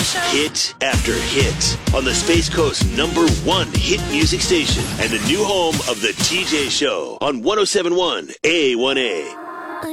Hit after hit on the Space Coast #1 hit music station and the new home of the TJ Show on 107.1 A1A.